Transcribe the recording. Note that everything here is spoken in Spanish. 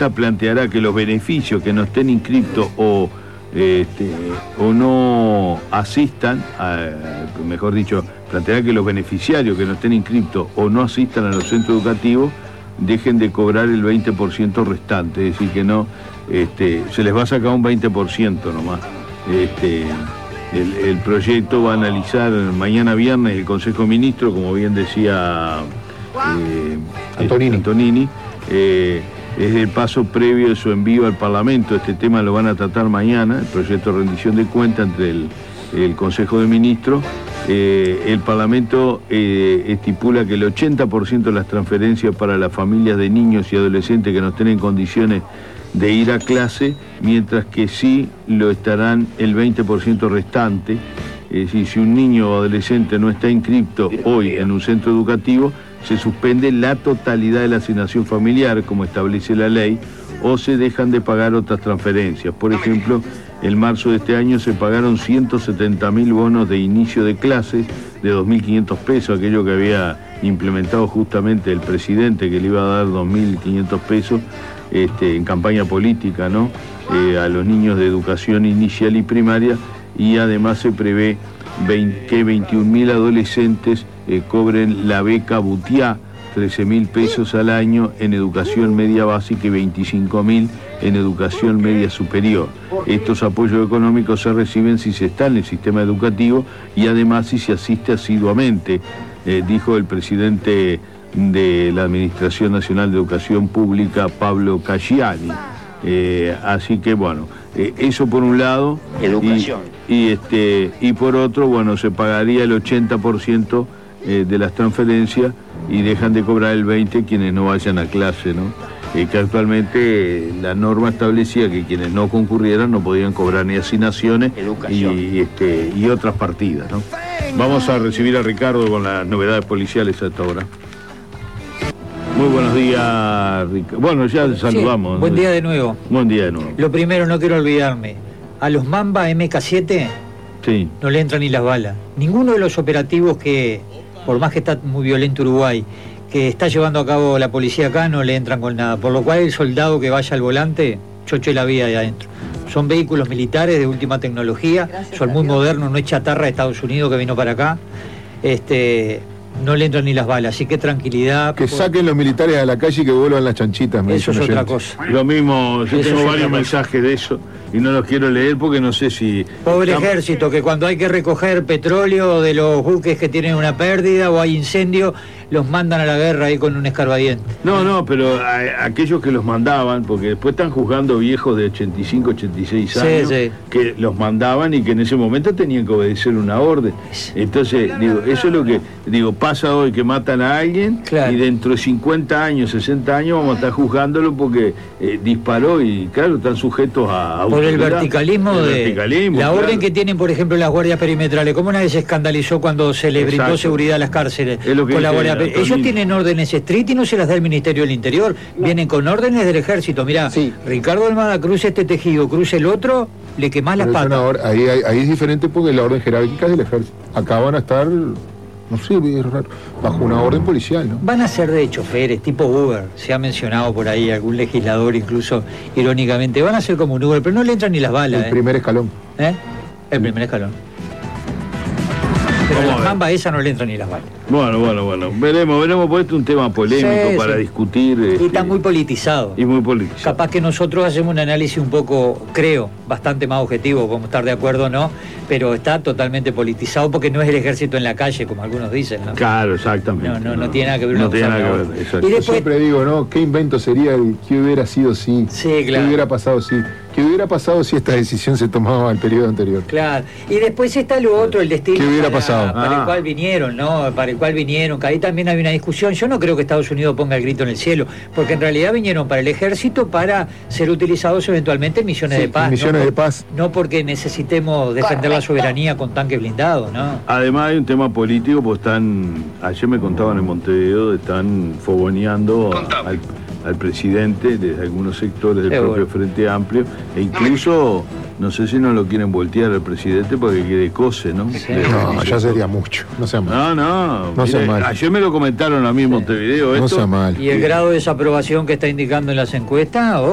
Junta planteará que los beneficios que no estén inscriptos o no asistan, mejor dicho, planteará que los beneficiarios que no estén inscriptos o no asistan a los centros educativos dejen de cobrar el 20% restante, es decir, que no, se les va a sacar un 20% nomás. El proyecto va a analizar mañana viernes el Consejo de Ministros, como bien decía Antonini. Es el paso previo de su envío al Parlamento. Este tema lo van a tratar mañana, el proyecto de rendición de cuentas entre el Consejo de Ministros. El Parlamento estipula que el 80% de las transferencias para las familias de niños y adolescentes que no estén en condiciones de ir a clase, mientras que sí lo estarán el 20% restante. Es decir, si un niño o adolescente no está inscripto hoy en un centro educativo, se suspende la totalidad de la asignación familiar, como establece la ley, o se dejan de pagar otras transferencias. Por ejemplo, en marzo de este año se pagaron 170.000 bonos de inicio de clases de 2.500 pesos, aquello que había implementado justamente el presidente, que le iba a dar 2.500 pesos en campaña política, ¿no? A los niños de educación inicial y primaria, y además se prevé que 21.000 adolescentes cobren la beca Butiá, 13.000 pesos al año en educación media básica y 25.000 en educación media superior. Estos apoyos económicos se reciben si se está en el sistema educativo y además si se asiste asiduamente, dijo el presidente de la Administración Nacional de Educación Pública, Pablo Casciani. Así que bueno, eso por un lado. Educación. Y por otro, bueno, se pagaría el 80% de las transferencias y dejan de cobrar el 20% quienes no vayan a clase, ¿no? Que actualmente la norma establecía que quienes no concurrieran no podían cobrar ni asignaciones y otras partidas, ¿no? Vamos a recibir a Ricardo con las novedades policiales a esta hora. Muy buenos días, Ricardo. Bueno, ya saludamos. Sí, buen día de nuevo. Buen día de nuevo. Lo primero, no quiero olvidarme, a los Mamba MK7 sí, no le entran ni las balas. Ninguno de los operativos que, por más que está muy violento Uruguay, que está llevando a cabo la policía acá, no le entran con nada. Por lo cual el soldado que vaya al volante, choche la vida de adentro. Son vehículos militares de última tecnología, son muy modernos, no es chatarra de Estados Unidos que vino para acá. No le entran ni las balas, así que tranquilidad. Que saquen los militares a la calle y que vuelvan las chanchitas. Eso es otra cosa. Lo mismo, yo tengo varios mensajes de eso y no los quiero leer porque no sé si... Pobre ejército, que cuando hay que recoger petróleo de los buques que tienen una pérdida o hay incendio, los mandan a la guerra ahí con un escarbadiente. No, pero aquellos que los mandaban, porque después están juzgando viejos de 85, 86 años, sí, que los mandaban y que en ese momento tenían que obedecer una orden. Entonces, digo, eso es lo que... pasa hoy que matan a alguien, claro, y dentro de 50 años, 60 años vamos a estar juzgándolo porque disparó y claro, están sujetos a por el verticalismo verticalismo, la claro, orden que tienen, por ejemplo, las guardias perimetrales. ¿Cómo nadie se escandalizó cuando se le brindó seguridad a las cárceles? Es lo que con la guardia ellos tienen órdenes estrictas y no se las da el Ministerio del Interior, vienen con órdenes del ejército. Mirá, sí, Ricardo Almada, cruce este tejido, cruce el otro, le quemás las patas. Ahí es diferente porque la orden jerárquica es del ejército. Acá van a estar... No sé, es raro, bajo una orden policial, ¿no? Van a ser de choferes, tipo Uber, se ha mencionado por ahí, algún legislador incluso, irónicamente, van a ser como un Uber, pero no le entran ni las balas. El primer escalón. El primer escalón. Pero a la Mamba esa no le entran ni las balas. Bueno, veremos, porque este es un tema polémico para discutir. Y está muy politizado. Y muy politizado. Capaz que nosotros hacemos un análisis un poco, creo, bastante más objetivo, podemos estar de acuerdo o no, pero está totalmente politizado porque no es el ejército en la calle, como algunos dicen, ¿no? Claro, exactamente. No tiene nada que ver. No tiene nada que ver, exacto. Y después... Yo siempre digo, ¿no? ¿Qué invento sería el que hubiera sido si? Sí, claro. ¿Qué hubiera pasado si? ¿Qué hubiera pasado si esta decisión se tomaba en el periodo anterior? Claro. Y después está lo otro, el destino. ¿Qué hubiera pasado? Para el cual vinieron, ¿no? Para el cual vinieron, que ahí también hay una discusión. Yo no creo que Estados Unidos ponga el grito en el cielo, porque en realidad vinieron para el ejército para ser utilizados eventualmente en misiones de paz. Misiones de paz. No porque necesitemos defender la soberanía con tanques blindados, ¿no? Además hay un tema político, pues ayer me contaban en Montevideo, están fogoneando al presidente desde algunos sectores del propio Frente Amplio, e incluso, no sé si no lo quieren voltear al presidente porque quiere cose, ¿no? Sí. No, ya sería mucho, no sea mal. No sea mal. Ayer me lo comentaron a mí en Montevideo. No sea mal. Y el grado de desaprobación que está indicando en las encuestas...